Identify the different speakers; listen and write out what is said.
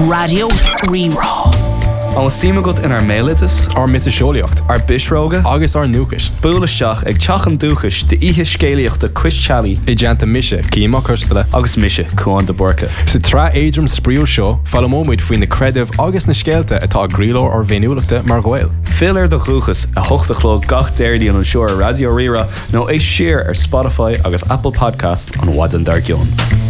Speaker 1: Radio Rerá.
Speaker 2: An síime go in mélitas,
Speaker 3: ar mitaseolaíocht,
Speaker 2: ar bisróga,
Speaker 3: agus ar núchas.
Speaker 2: Búlaisteach ag teachan dúchas de ihe scéalaíochta Chris-Chalí
Speaker 3: I deanta mise, címa custala,
Speaker 2: agus mise chuan de borca.
Speaker 3: Sa tra éidrim spríúil seo, fallamóid faoin na credibh agus na scéalta atá gríló ar bhéniúlachta mar ghail.
Speaker 2: Filar de chuchas a hochtachló gach déirdí an seoir Radio Rira nó é siar ar Spotify agus Apple Podcast an Wadan Dargion.